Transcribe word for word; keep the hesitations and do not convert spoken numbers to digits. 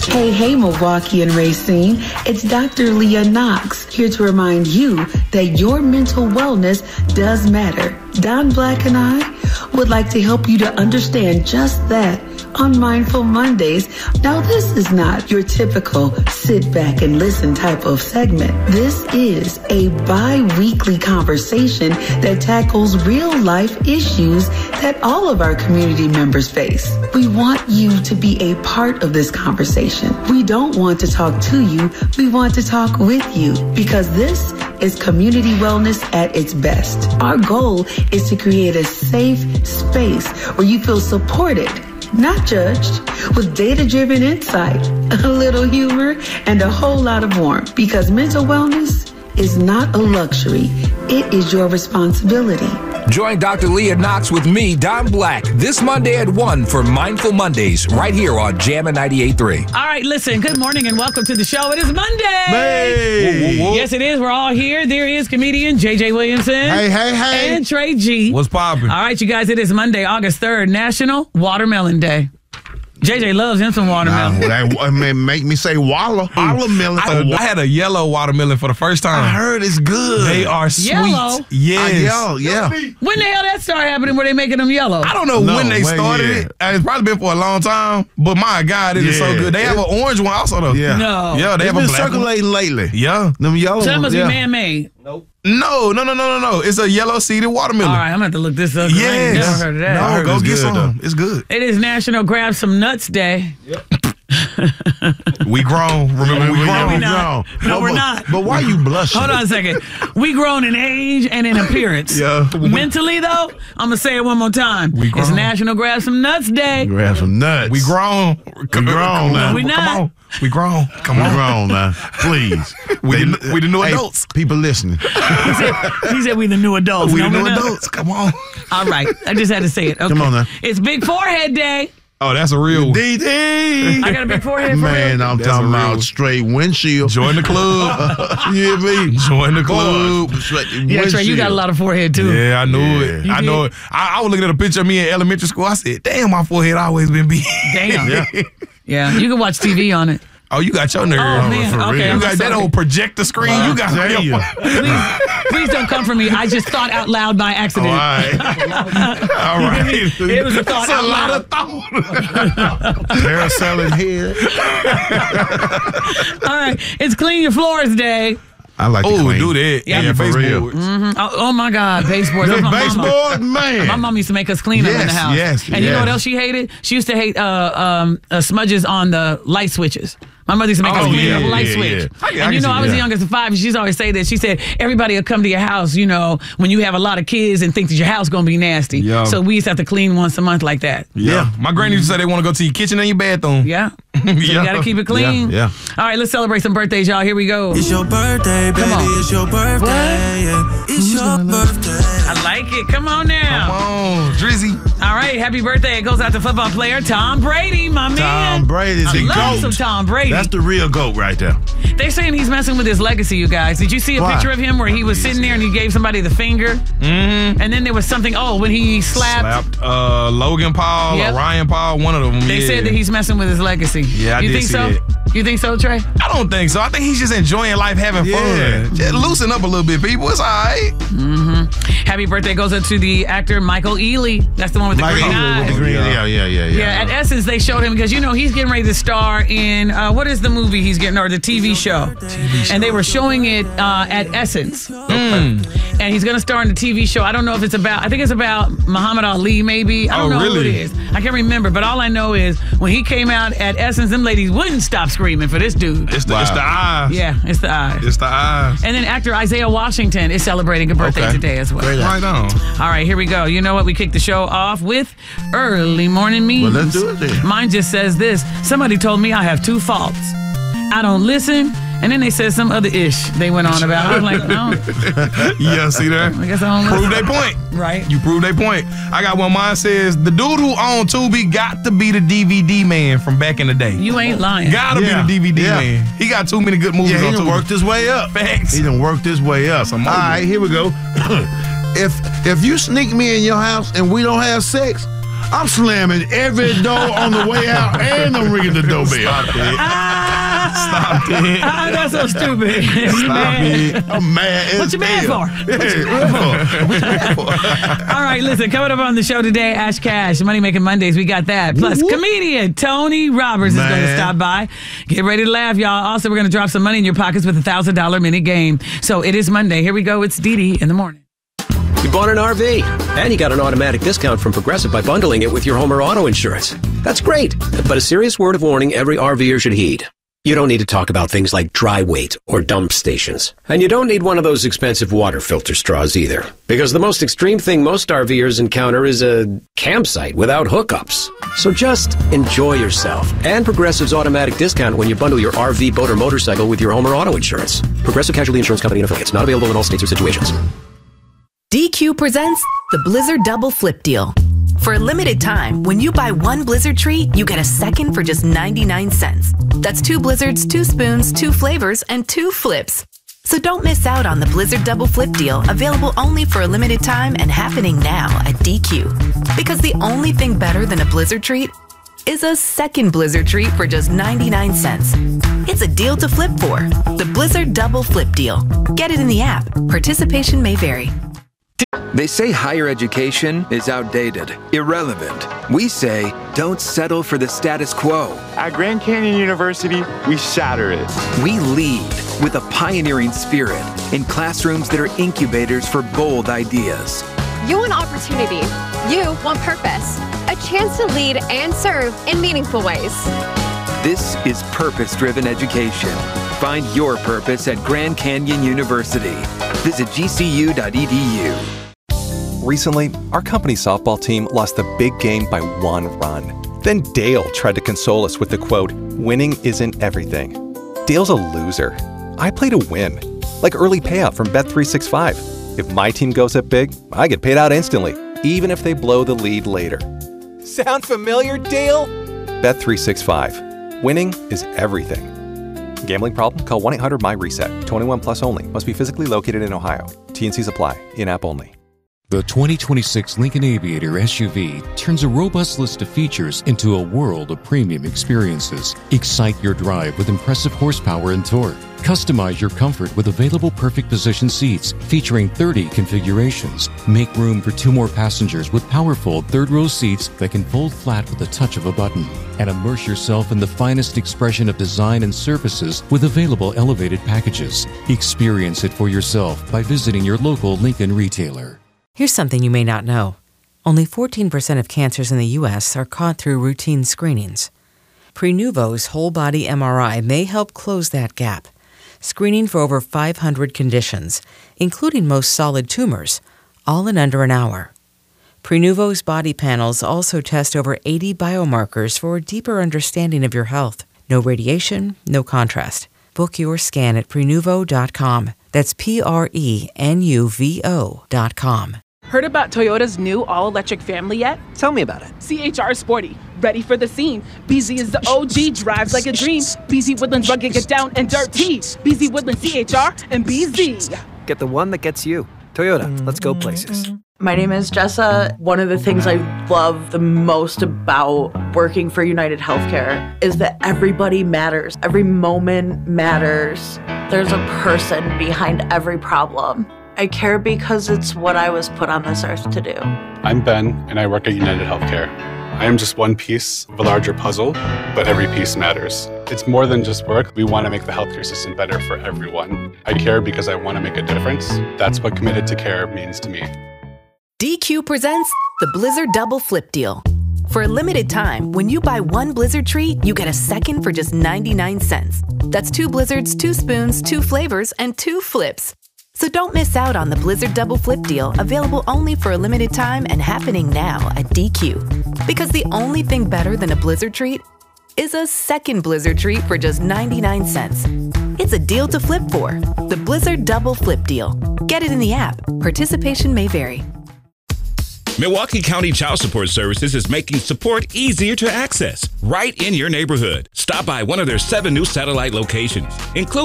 Hey, hey, Milwaukee and Racine. It's Doctor Leah Knox here to remind you that your mental wellness does matter. Don Black and I would like to help you to understand just that on Mindful Mondays. Now, this is not your typical sit back and listen type of segment. This is a bi-weekly conversation that tackles real life issues that all of our community members face. We want you to be a part of this conversation. We don't want to talk to you. We want to talk with you, because this is community wellness at its best. Our goal is to create a safe space where you feel supported, not judged, with data-driven insight, a little humor, and a whole lot of warmth. Because mental wellness is not a luxury. It is your responsibility. Join Doctor Leah Knox with me, Don Black, this Monday at one for Mindful Mondays, right here on Jammin' ninety-eight point three. All right, listen, good morning and welcome to the show. It is Monday. Hey. Whoa, whoa, whoa. Yes, it is. We're all here. There is comedian J J Williamson. Hey, hey, hey. And Trey G. What's poppin'? All right, you guys, it is Monday, August third, National Watermelon Day. J J loves him some watermelon. Nah, that I mean, make me say walla. Watermelon. I, I had a yellow watermelon for the first time. I heard it's good. They are sweet. Yellow? Yes. Uh, yellow, yeah. When the hell that started happening where they making them yellow? I don't know No, when they when, started yeah. it. Uh, It's probably been for a long time. But my God, it is so Yeah. good. They have an orange one also though. Yeah. No. Yeah, they It's have a been black one. circulating lately. Yeah. Them yellow So that ones, must yeah. be man-made. No, no, no, no, no, no. It's a yellow seeded watermelon. All right, I'm going to have to look this up. 'cause I ain't Yes. never heard of that. No, heard go it's get good, some. though. It's good. It is National Grab Some Nuts Day. We grown. Remember, we We grown. we we not. grown. No, But- we're but- not. But why you blushing? Hold on a second. We grown in age and in appearance. Yeah. Mentally, though, I'm going to say it one more time. We It's grown. National Grab Some Nuts Day. Grab some nuts. We grown. We grown now. We not. Come on. We grown. Come We on. grown now. Please. We They- the- we the new hey, adults. People listening. He said, he said we the new adults. We No, the new we're not. adults. Come on. All right. I just had to say it. Okay. Come on now. It's Big Forehead Day. Oh, that's a real one. D D. I got a big forehead for Man, real. I'm That's talking a real about one. straight windshield. Join the club. You hear me? Join the club. Boy, straight Yeah, Trey, you got a windshield. lot of forehead, too. Yeah, I knew Yeah. it. You I know did? it. I, I was looking at a picture of me in elementary school. I said, damn, my forehead always been big. Damn. Yeah. Yeah, you can watch T V on it. Oh, you got your nerve. Oh, man. for Okay, real. I'm You got that sorry. old projector screen. you got Tell you. Please, please don't come for me. I just thought out loud by All accident. right. All right. It was a thought That's a out lot loud. of thought. Parasailing head. All right, it's Clean Your Floors Day. I like to Oh, clean. do that. Yeah, Yeah, for real. baseboards. Oh, oh my God, baseboards. The That's my mama. baseboard, man. My mom used to make us clean up in the Yes, house. yes, and you know yes. what else she hated? She used to hate uh, um, uh, smudges on the light switches. My mother used to make Oh, us clean yeah, up a light yeah, switch. yeah. I can- I And you can know, see I was that. the youngest of five, and she's always say that. She said, everybody will come to your house, you know, when you have a lot of kids and think that your house going to be nasty. Yeah. So we used to have to clean once a month like that. Yeah. My granny used to say they want to go to your kitchen and your bathroom. Yeah. So you Yeah. got to keep it clean. Yeah, All right, let's celebrate some birthdays, y'all. Here we go. It's your birthday, baby. on. It's your birthday. Yeah. It's your birthday. I like it. Come on now. Come on, Drizzy. All right, happy birthday. It goes out to football player Tom Brady, my man. Tom Brady's I the love GOAT. some Tom Brady. That's the real GOAT right there. They're saying he's messing with his legacy, you guys. Did you see a Why? picture of him where he was sitting there and he gave somebody the finger? Mm-hmm. And then there was something, oh, when he slapped. Slapped uh, Logan Paul Yep. or Ryan Paul, one of them. They yeah. said that he's messing with his legacy. Yeah, I you did think see so? that. You think so, Trey? I don't think so. I think he's just enjoying life, having Yeah. fun. Just loosen up a little bit, people. It's all right. Happy birthday goes out to the actor Michael Ealy. That's the one with the Michael green Ealy with eyes. the green- Yeah, yeah, yeah, yeah. Yeah, at Essence, they showed him because, you know, he's getting ready to star in, uh, what is the movie he's getting, or the T V show? And they were showing it uh, at Essence. Mm. And he's going to star in the T V show. I don't know if it's about, I think it's about Muhammad Ali, maybe. I don't Oh, know who it really? is. I can't remember. But all I know is when he came out at Essence, them ladies wouldn't stop screaming for this dude. It's the, Wow. it's the eyes. Yeah, it's the eyes. It's the eyes. And then actor Isaiah Washington is celebrating a birthday Okay. today as well. Great. Right on. All right, here we go. You know what? We kicked the show off with early morning memes. Well, let's do it then. Mine just says this. Somebody told me I have two faults. I don't listen, and then they said some other ish they went on about. I was like, no, Yeah, see there? I guess I don't Prove listen. their point. Right. You prove their point. I got one. Mine says the dude who owned Tubi got to be the D V D man from back in the day. You ain't lying. Gotta Yeah. be the D V D Yeah. man. He got too many good movies Yeah, he on done Tubi. worked his way up. Facts. He done worked his way up. All Some more. right, here we go. if if you sneak me in your house and we don't have sex, I'm slamming every door on the way out, and I'm ringing the doorbell. Stop it. Stop it. Ah, that's so stupid. Stop it. I'm mad. What you mad for? Yeah, All right, listen, coming up on the show today, Ash Cash, Money Making Mondays, we got that. Plus, comedian Tony Roberts Man. is going to stop by. Get ready to laugh, y'all. Also, we're going to drop some money in your pockets with a one thousand dollars minute game. So it is Monday. Here we go. It's Dee Dee in the morning. You bought an R V, and you got an automatic discount from Progressive by bundling it with your home or auto insurance. That's great, but a serious word of warning every RVer should heed. You don't need to talk about things like dry weight or dump stations. And you don't need one of those expensive water filter straws either. Because the most extreme thing most RVers encounter is a campsite without hookups. So just enjoy yourself and Progressive's automatic discount when you bundle your R V, boat, or motorcycle with your home or auto insurance. Progressive Casualty Insurance Company and affiliates. Not available in all states or situations. D Q presents the Blizzard Double Flip Deal. For a limited time, when you buy one Blizzard treat, you get a second for just ninety-nine cents. That's two Blizzards, two spoons, two flavors, and two flips. So don't miss out on the Blizzard Double Flip Deal, available only for a limited time and happening now at D Q. Because the only thing better than a Blizzard treat is a second Blizzard treat for just ninety-nine cents. It's a deal to flip for. The Blizzard Double Flip Deal. Get it in the app. Participation may vary. They say higher education is outdated, irrelevant. We say don't settle for the status quo. At Grand Canyon University, we shatter it. We lead with a pioneering spirit in classrooms that are incubators for bold ideas. You want opportunity. You want purpose. A chance to lead and serve in meaningful ways. This is purpose-driven education. Find your purpose at Grand Canyon University. Visit G C U dot E D U. Recently, our company softball team lost the big game by one run. Then Dale tried to console us with the quote, "Winning isn't everything." Dale's a loser. I play to win. Like early payout from Bet three sixty-five. If my team goes up big, I get paid out instantly, even if they blow the lead later. Sound familiar, Dale? Bet three sixty-five. Winning is everything. Gambling problem? Call one eight hundred M Y reset. twenty-one plus only. Must be physically located in Ohio. T N Cs apply. In-app only. The twenty twenty-six Lincoln Aviator S U V turns a robust list of features into a world of premium experiences. Excite your drive with impressive horsepower and torque. Customize your comfort with available perfect position seats featuring thirty configurations. Make room for two more passengers with powerful third-row seats that can fold flat with the touch of a button. And immerse yourself in the finest expression of design and surfaces with available elevated packages. Experience it for yourself by visiting your local Lincoln retailer. Here's something you may not know. Only fourteen percent of cancers in the U S are caught through routine screenings. Prenuvo's whole-body M R I may help close that gap, screening for over five hundred conditions, including most solid tumors, all in under an hour. Prenuvo's body panels also test over eighty biomarkers for a deeper understanding of your health. No radiation, no contrast. Book your scan at Prenuvo dot com. That's P R E N U V O dot com. Heard about Toyota's new all-electric family yet? Tell me about it. C H R Sporty, ready for the scene. B Z is the O G, drives like a dream. B Z Woodlands rugged, get down and dirty. B Z Woodlands C H R and B Z. Get the one that gets you. Toyota, let's go places. My name is Jessa. One of the things I love the most about working for United Healthcare is that everybody matters. Every moment matters. There's a person behind every problem. I care because it's what I was put on this earth to do. I'm Ben, and I work at United Healthcare. I am just one piece of a larger puzzle, but every piece matters. It's more than just work. We want to make the healthcare system better for everyone. I care because I want to make a difference. That's what committed to care means to me. D Q presents the Blizzard Double Flip Deal. For a limited time, when you buy one Blizzard treat, you get a second for just ninety-nine cents. That's two Blizzards, two spoons, two flavors, and two flips. So don't miss out on the Blizzard Double Flip Deal, available only for a limited time and happening now at D Q. Because the only thing better than a Blizzard treat is a second Blizzard treat for just ninety-nine cents. It's a deal to flip for. The Blizzard Double Flip Deal. Get it in the app. Participation may vary. Milwaukee County Child Support Services is making support easier to access right in your neighborhood. Stop by one of their seven new satellite locations, including